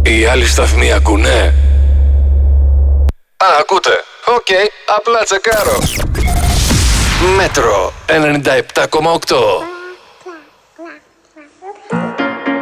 Οι άλλοι σταθμοί ακούνε? Ακούτε. Οκ, απλά τσεκάρω. Μέτρο 97,8.